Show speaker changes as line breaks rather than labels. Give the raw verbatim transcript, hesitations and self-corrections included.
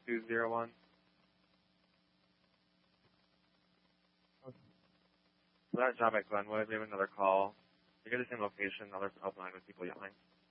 two zero one.
Okay.
So that job at Glenwood, we have another call. You get the same location, another helpline with people yelling.